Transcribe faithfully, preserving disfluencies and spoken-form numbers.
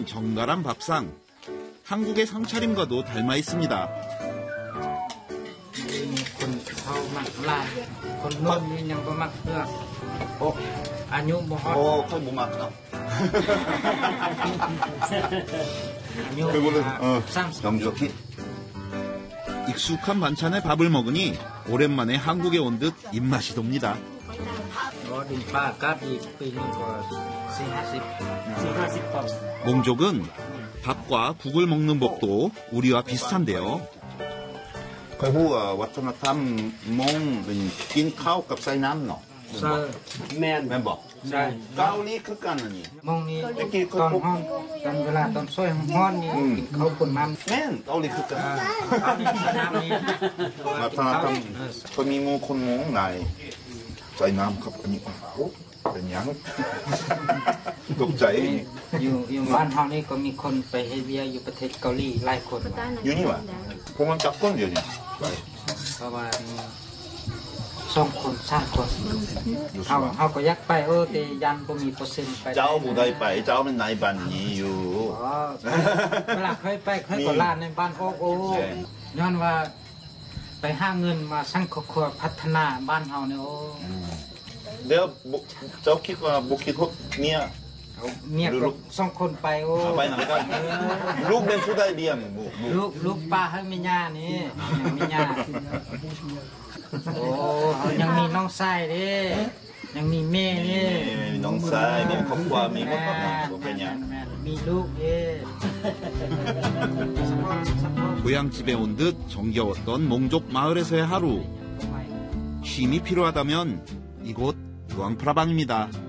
정갈한 밥상. 한국의 상차림과도 닮아 있습니다. 어, 거의 못 맞나? 그거는 어, 영적히 익숙한 반찬에 밥을 먹으니 오랜만에 한국에 온 듯 입맛이 돕니다. 몽족은 밥과 국을 먹는 법도 우리와 비슷한데요. 그리고 와타나탐 몽은 긴 카오กับ ไส้น้ำเนาะแม่นแม่นบอกใช่เกาหลีคือกันอันนี้มองนี้ตอนห้องตอนเวลาตอนซอยห้อนนี่กินข้าวคนน้ำแม่นเกาหลีคือกันเอานี่น้ำนี่วัฒนธรรมคนมีงูคนงงไงใส่น้ำครับอันนี้โอ้เป็นยังตกใจอยู่อยู่บ้านเฮานี่ก็มีคนไปเฮเวียอยู่ประเทศเกาหลีหลายคนอยู่นี่วะผมมันจับก้นเดียวนี่เพราะว่าสองคนสามคนเฮาเฮาก็อยากไปเออแต่ยันบ่มีเปอร์เซ็นต์ไปเจ้าบุได้ไปเจ้าเป็นนายบันนี้อยู่อ๋อเวลาเคยไปเคยก็ลานในบ้านโอ้โอ้ย้อนว่าไปหาเงินมาสร้างครอบครัวพัฒนาบ้านเฮาเนี่ยโอ้เดี๋ยวเจ้าคิดว่าบุคิดว่าเมียเมียก็สองคนไปโอ้ไปหนังกันลูกเป็นผู้ได้เรียนบุลูกลูกป้าให้มีญานี่มีญาโอ้ยังมีน้องชายเด้ยังมีแม่นี่มีน้องชายมีครอบครัวมีครอบครัวเป็นยังมีลูกเด้ 고향집에 온 듯 정겨웠던 몽족 마을에서의 하루. 쉼이 필요하다면 이곳 루앙프라방입니다.